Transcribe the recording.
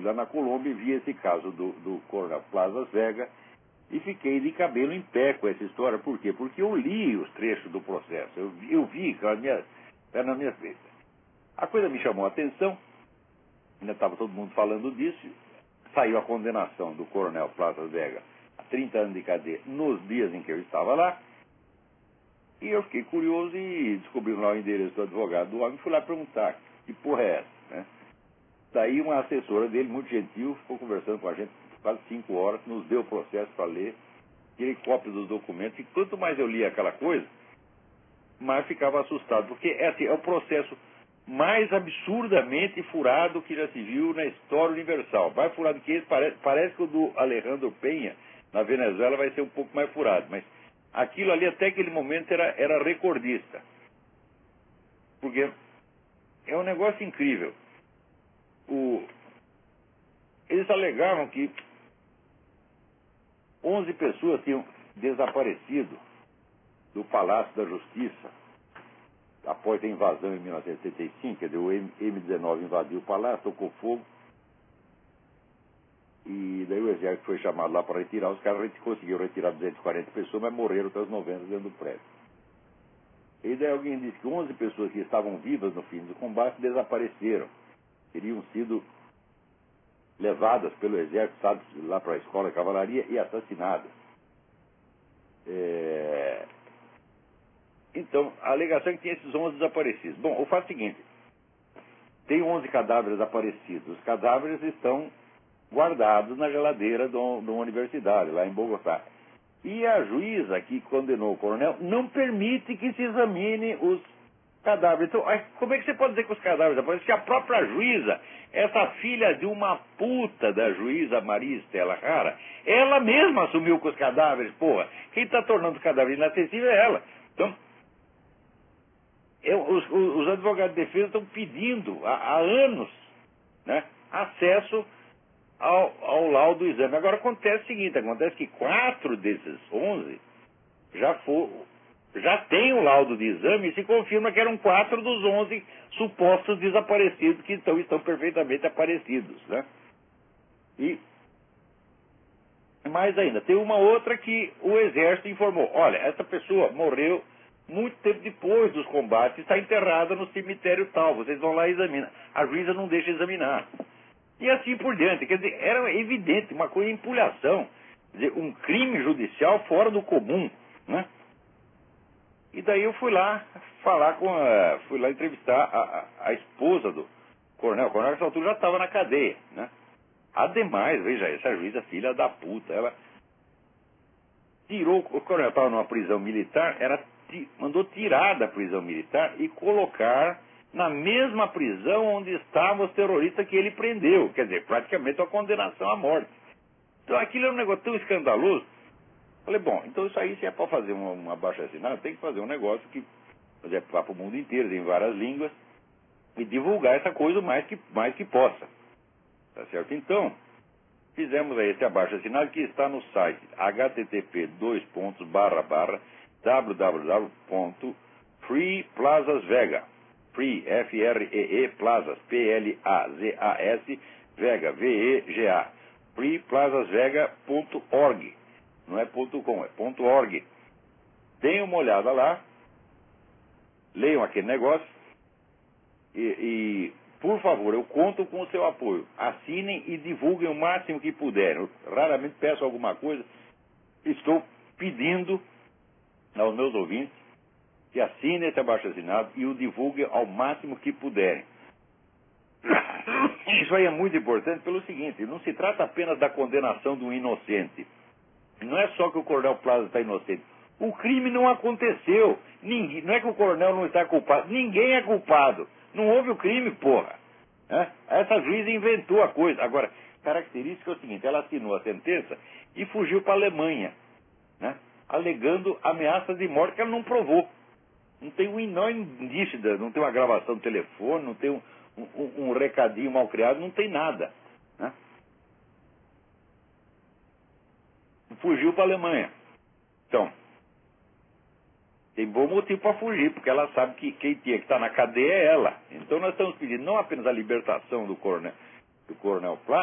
lá na Colômbia e vi esse caso do Coronel Plasas Vega e fiquei de cabelo em pé com essa história. Por quê? Porque eu li os trechos do processo, eu vi na minha frente. A coisa me chamou a atenção, ainda estava todo mundo falando disso, saiu a condenação do Coronel Plasas Vega a 30 anos de cadeia nos dias em que eu estava lá, e eu fiquei curioso e descobri lá o endereço do advogado do homem e fui lá perguntar que porra é essa, né? Daí uma assessora dele, muito gentil, ficou conversando com a gente quase 5 horas, nos deu o processo para ler, tirei cópia dos documentos, e quanto mais eu lia aquela coisa, mais ficava assustado, porque é o processo mais absurdamente furado que já se viu na história universal. Mais furado que esse, parece que o do Alejandro Penha, na Venezuela, vai ser um pouco mais furado, mas aquilo ali até aquele momento era recordista. Porque é um negócio incrível. Eles alegavam que 11 pessoas tinham desaparecido do Palácio da Justiça após a invasão em 1975, quer dizer, o M-19 invadiu o palácio, tocou fogo, e daí o exército foi chamado lá para retirar, os caras conseguiram retirar 240 pessoas, mas morreram outras 90 dentro do prédio. E daí alguém disse que 11 pessoas que estavam vivas no fim do combate desapareceram, teriam sido levadas pelo exército, sabe, lá para a escola de cavalaria e assassinadas. Então, a alegação é que tinha esses 11 desaparecidos. Bom, o fato é o seguinte, tem 11 cadáveres desaparecidos. Os cadáveres estão guardados na geladeira de uma universidade, lá em Bogotá. E a juíza que condenou o coronel não permite que se examine os cadáveres. Então, como é que você pode dizer que os cadáveres desapareceram? Se a própria juíza, essa filha de uma puta da juíza Maria Estela Rara, ela mesma assumiu com os cadáveres, porra. Quem está tornando os cadáveres inacessíveis é ela. Então, os advogados de defesa estão pedindo há anos, né, acesso ao laudo do exame. Agora acontece o seguinte, acontece que 4 desses 11 já têm o laudo de exame e se confirma que eram 4 dos 11 supostos desaparecidos que estão perfeitamente aparecidos, né? E mais ainda, tem uma outra que o exército informou, olha, essa pessoa morreu muito tempo depois dos combates, está enterrada no cemitério tal, vocês vão lá e examinam. A juíza não deixa examinar. E assim por diante. Quer dizer, era evidente, uma coisa de empulhação. Quer dizer, um crime judicial fora do comum, né? E daí eu fui lá fui lá entrevistar a esposa do coronel. O coronel nessa altura já estava na cadeia, né? Ademais, veja, essa juíza, filha da puta, ela tirou, o coronel estava numa prisão militar, mandou tirar da prisão militar e colocar na mesma prisão onde estavam os terroristas que ele prendeu. Quer dizer, praticamente uma condenação à morte. Então aquilo é um negócio tão escandaloso. Falei, bom, então isso aí, se é para fazer uma abaixo-assinado, tem que fazer um negócio que vá para o mundo inteiro, em várias línguas, e divulgar essa coisa o mais que possa. Tá certo? Então, fizemos aí esse abaixo-assinado que está no site http://www.freeplasasvega, Free, F-R-E-E, Plazas, P-L-A-Z-A-S, Vega, V-E-G-A, freeplasasvega.org, não é .com, é .org. Deem uma olhada lá, leiam aquele negócio e por favor, eu conto com o seu apoio. Assinem e divulguem o máximo que puderem. Eu raramente peço alguma coisa. Estou pedindo aos meus ouvintes que assinem esse abaixo-assinado e o divulguem ao máximo que puderem. Isso aí é muito importante pelo seguinte, não se trata apenas da condenação de um inocente. Não é só que o coronel Plaza está inocente. O crime não aconteceu. Não é que o coronel não está culpado. Ninguém é culpado. Não houve o crime, porra. Essa juíza inventou a coisa. Agora, característica é o seguinte, ela assinou a sentença e fugiu para a Alemanha, né, alegando ameaças de morte que ela não provou. Não tem um indício, não tem uma gravação do telefone, não tem um recadinho mal criado, não tem nada, né? Fugiu para a Alemanha. Então, tem bom motivo para fugir, porque ela sabe que quem tinha que estar na cadeia é ela. Então nós estamos pedindo não apenas a libertação do coronel Plaza,